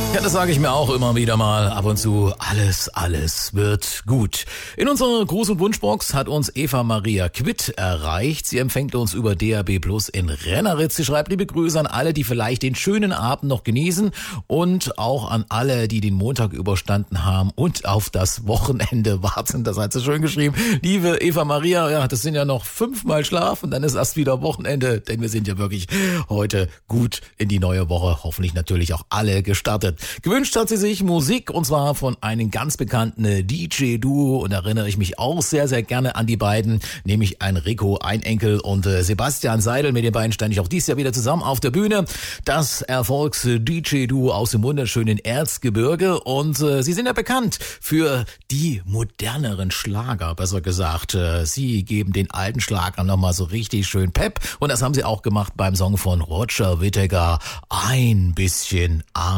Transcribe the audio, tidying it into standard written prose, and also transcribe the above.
Ja, das sage ich mir auch immer wieder mal ab und zu. Alles wird gut. In unserer Gruß- und Wunschbox hat uns Eva Maria Quitt erreicht. Sie empfängt uns über DAB Plus in Renneritz. Sie schreibt liebe Grüße an alle, die vielleicht den schönen Abend noch genießen und auch an alle, die den Montag überstanden haben und auf das Wochenende warten. Das hat sie schön geschrieben. Liebe Eva Maria, ja, das sind ja noch 5-mal Schlaf und dann ist erst wieder Wochenende, denn wir sind ja wirklich heute gut in die neue Woche. Hoffentlich natürlich auch alle gestartet. Gewünscht hat sie sich Musik und zwar von einem ganz bekannten DJ-Duo und da erinnere ich mich auch sehr, sehr gerne an die beiden, nämlich Enrico Einenkel und Sebastian Seidel. Mit den beiden stand ich auch dieses Jahr wieder zusammen auf der Bühne. Das Erfolgs-DJ-Duo aus dem wunderschönen Erzgebirge und sie sind ja bekannt für die moderneren Schlager, besser gesagt. Sie geben den alten Schlagern nochmal so richtig schön Pep und das haben sie auch gemacht beim Song von Roger Whittaker, Ein bisschen